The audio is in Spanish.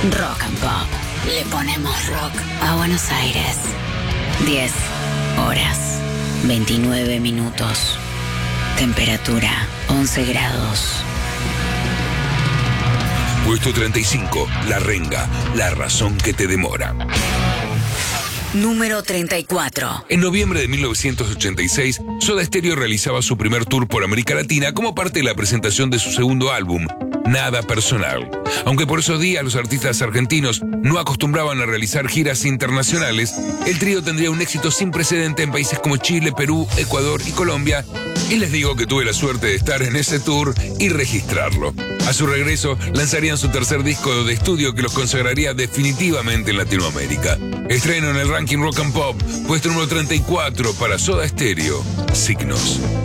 Rock and Pop. Le ponemos rock a Buenos Aires. 10 horas, 29 minutos. Temperatura 11 grados. Puesto 35, La Renga, la razón que te demora. Número 34. En noviembre de 1986, Soda Stereo realizaba su primer tour por América Latina como parte de la presentación de su segundo álbum, Nada Personal. Aunque por esos días los artistas argentinos no acostumbraban a realizar giras internacionales, el trío tendría un éxito sin precedente en países como Chile, Perú, Ecuador y Colombia, y les digo que tuve la suerte de estar en ese tour y registrarlo. A su regreso, lanzarían su tercer disco de estudio que los consagraría definitivamente en Latinoamérica. Estreno en el ranking Rock and Pop, puesto número 34 para Soda Stereo, Signos.